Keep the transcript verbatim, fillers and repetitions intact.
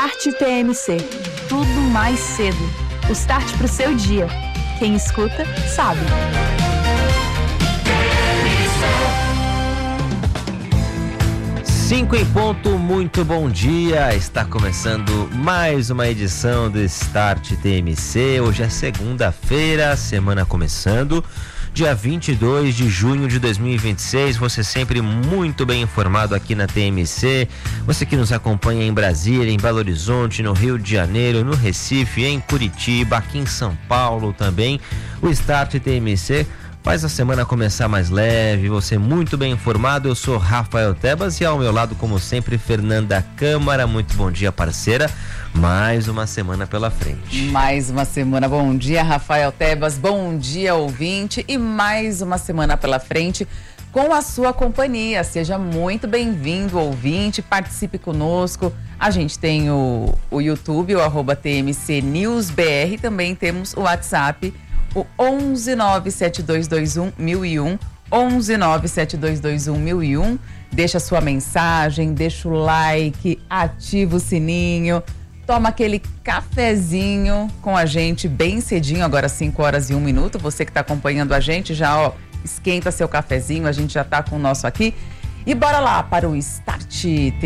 Start T M C. Tudo mais cedo. O start pro seu dia. Quem escuta, sabe. Cinco em ponto, muito bom dia. Está começando mais uma edição do Start T M C. Hoje é segunda-feira, semana começando. Dia vinte e dois de junho de dois mil e vinte e seis, você sempre muito bem informado aqui na T M C, você que nos acompanha em Brasília, em Belo Horizonte, no Rio de Janeiro, no Recife, em Curitiba, aqui em São Paulo também, o Start T M C faz a semana começar mais leve, você muito bem informado. Eu sou Rafael Tebas e ao meu lado, como sempre, Fernanda Câmara. Muito bom dia, parceira. Mais uma semana pela frente. Mais uma semana. Bom dia, Rafael Tebas. Bom dia, ouvinte. E mais uma semana pela frente com a sua companhia. Seja muito bem-vindo, ouvinte. Participe conosco. A gente tem o, o YouTube, o arroba T M C News B R. Também temos o WhatsApp, o onze nove sete dois dois um mil e um, onze nove sete dois dois um mil e um. Deixa sua mensagem, deixa o like, ativa o sininho, toma aquele cafezinho com a gente bem cedinho, agora cinco horas e um minuto. Você que está acompanhando a gente já, ó, esquenta seu cafezinho, a gente já está com o nosso aqui. E bora lá para o Start